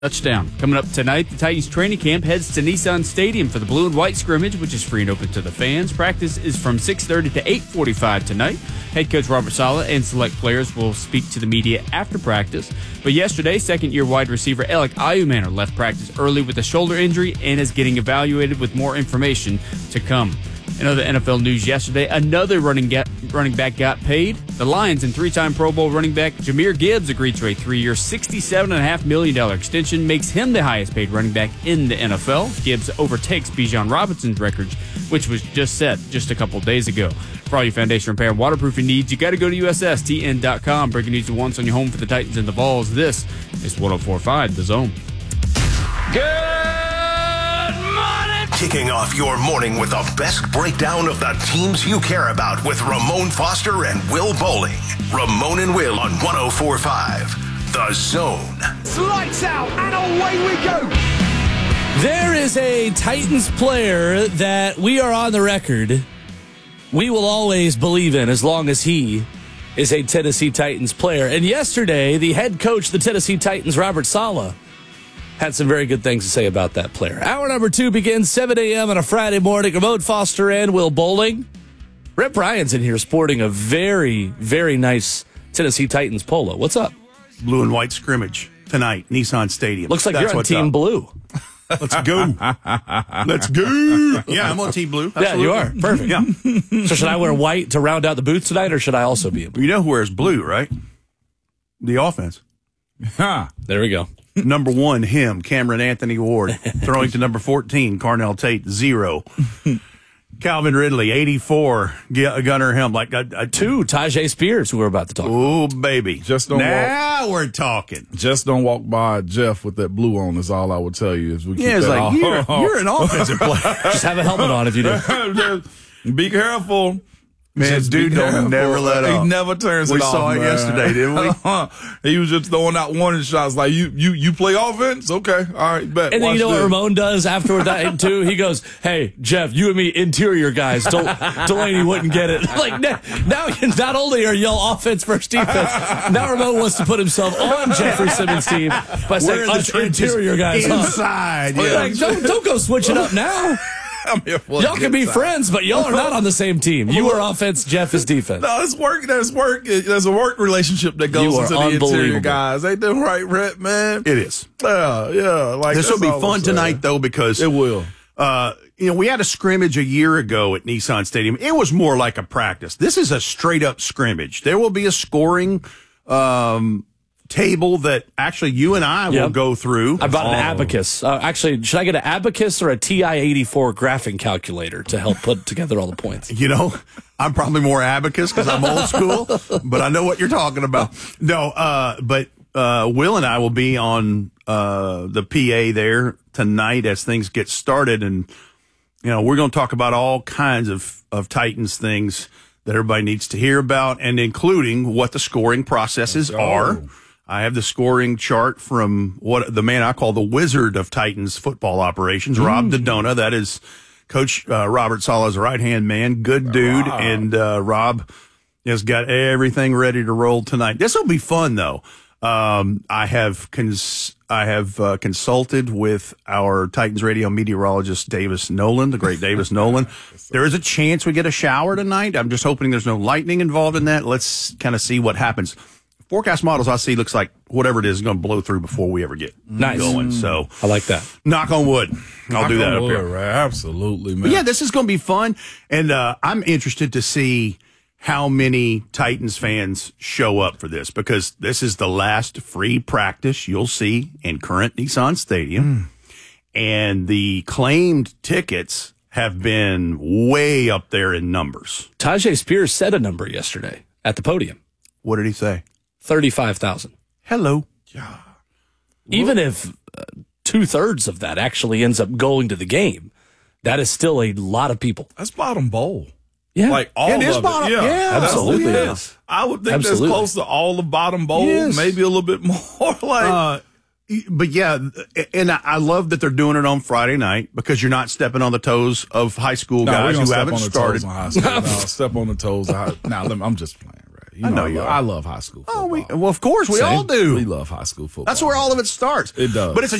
Touchdown. Coming up tonight, the Titans training camp heads to Nissan Stadium for the blue and white scrimmage, which is free and open to the fans. Practice is from 6:30 to 8:45 tonight. Head coach Robert Saleh and select players will speak to the media after practice. But yesterday, second-year wide receiver Alec Ayumanor left practice early with a shoulder injury and is getting evaluated with more information to come. In other NFL news yesterday, another running back got paid. The Lions and three-time Pro Bowl running back Jahmyr Gibbs agreed to a 3-year, $67.5 million extension, makes him the highest-paid running back in the NFL. Gibbs overtakes Bijan Robinson's record, which was just set just a couple days ago. For all your foundation repair and waterproofing needs, you got to go to USSTN.com. Breaking news at once on your home for the Titans and the Vols. This is 104.5 The Zone. Kicking off your morning with the best breakdown of the teams you care about with Ramon Foster and Will Bowling. Ramon and Will on 104.5 The Zone. Lights out and away we go. There is a Titans player that we are on the record we will always believe in as long as he is a Tennessee Titans player. And yesterday, the head coach of the Tennessee Titans, Robert Saleh, had some very good things to say about that player. Hour number 2 begins 7 a.m. on a Friday morning. Ramon Foster and Will Bowling. Rip Ryan's in here sporting a very, very nice Tennessee Titans polo. What's up? Blue and white scrimmage tonight, Nissan Stadium. Looks like you're on Team Blue. Let's go. Let's go. Yeah, I'm on Team Blue. Absolutely. Yeah, you are. Perfect. Yeah. So should I wear white to round out the booth tonight, or should I also be in blue? You know who wears blue, right? The offense. There we go. Number 1, him, Cameron Anthony Ward. Throwing to number 14, Carnell Tate, 0. Calvin Ridley, 84. Gunnar Helm, like 2, Tajay Spears, who we're about to talk about. Oh, baby. Now we're talking. Just don't walk by Jeff with that blue on is all I would tell you. As we keep it's that like, you're an offensive player. Just have a helmet on if you do. Be careful. Man, Just dude don't never let up. He never turns we it off. We saw it yesterday, didn't we? He was just throwing out warning shots like, you play offense? Okay. All right, bet. And then you know what Ramon does afterward that too? He goes, hey, Jeff, you and me interior guys. Delaney wouldn't get it. Like now not only are y'all offense versus defense, now Ramon wants to put himself on Jeffrey Simmons' team by saying us interior guys. Inside. Yeah. Like, don't go switch it up now. Y'all can be friends, but y'all are not on the same team. You are offense, Jeff is defense. No, it's work. There's work. There's a work relationship that goes into the interior guys. Ain't that right, Rhett, man? It is. Yeah. Like this will be fun tonight, though, because it will. We had a scrimmage a year ago at Nissan Stadium. It was more like a practice. This is a straight up scrimmage. There will be a scoring table that actually you and I will go through. I bought an abacus. Actually, should I get an abacus or a TI-84 graphing calculator to help put together all the points? You know, I'm probably more abacus because I'm old school, but I know what you're talking about. No, but Will and I will be on the PA there tonight as things get started, and we're going to talk about all kinds of Titans things that everybody needs to hear about, and including what the scoring processes are. I have the scoring chart from what the man I call the wizard of Titans football operations, Rob Dodona. That is Coach Robert Saleh's right-hand man. Good dude. Wow. And Rob has got everything ready to roll tonight. This will be fun, though. I have consulted with our Titans radio meteorologist, Davis Nolan, the great Davis Nolan. There is a chance we get a shower tonight. I'm just hoping there's no lightning involved in that. Let's kind of see what happens. Forecast models I see looks like whatever it is going to blow through before we ever get going. So I like that. Knock on wood. I'll do that up here. Right? Absolutely, man. But yeah, this is going to be fun. And I'm interested to see how many Titans fans show up for this, because this is the last free practice you'll see in current Nissan Stadium. And the claimed tickets have been way up there in numbers. Tajay Spears said a number yesterday at the podium. What did he say? 35,000. Hello. Yeah. Even if 2/3 of that actually ends up going to the game, that is still a lot of people. That's bottom bowl. Yeah. Like all of it. Yeah, absolutely. It is. I would think that's close to all the bottom bowl, maybe a little bit more. But yeah, and I love that they're doing it on Friday night, because you're not stepping on the toes of high school guys who haven't started. I'll step on the toes. I'm just playing, right? You know I love high school football. Well, of course, we all do. We love high school football. That's where all of it starts. It does. But it's a